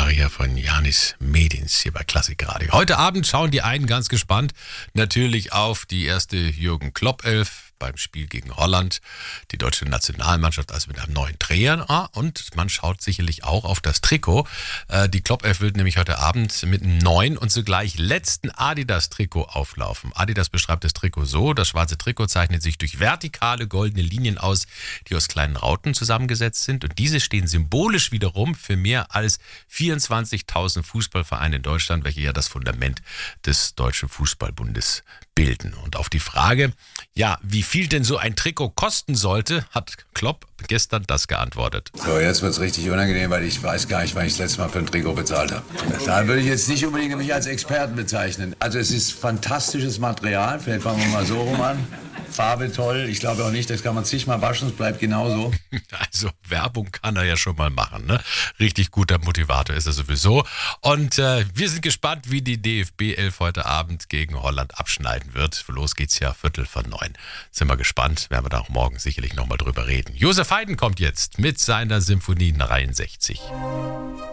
Kommentare hier von Janis Medins hier bei Klassik Radio. Heute Abend schauen die einen ganz gespannt natürlich auf die erste Jürgen Klopp-Elf beim Spiel gegen Holland. Die deutsche Nationalmannschaft also mit einem neuen Trainer. Und man schaut sicherlich auch auf das Trikot. Die Klopp-Elf wird nämlich heute Abend mit einem neuen und zugleich letzten Adidas-Trikot auflaufen. Adidas beschreibt das Trikot so: Das schwarze Trikot zeichnet sich durch vertikale goldene Linien aus, die aus kleinen Rauten zusammengesetzt sind. Und diese stehen symbolisch wiederum für mehr als 24.000 Fußballvereine in Deutschland, welche ja das Fundament des Deutschen Fußballbundes bilden. Und auf die Frage, ja, wie viel denn so ein Trikot kosten sollte, hat Klopp gestern das geantwortet. So, jetzt wird es richtig unangenehm, weil ich weiß gar nicht, wann ich das letzte Mal für ein Trikot bezahlt habe. Da würde ich jetzt nicht unbedingt mich als Experten bezeichnen. Also es ist fantastisches Material, vielleicht fangen wir mal so rum an. Farbe toll, ich glaube auch nicht, das kann man zigmal waschen, es bleibt genauso. Also Werbung kann er ja schon mal machen, ne? Richtig guter Motivator ist er sowieso. Und wir sind gespannt, wie die DFB 11 heute Abend gegen Holland abschneiden wird. Los geht's ja 8:45. Sind wir gespannt, werden wir da auch morgen sicherlich nochmal drüber reden. Josef Haydn kommt jetzt mit seiner Symphonie 63.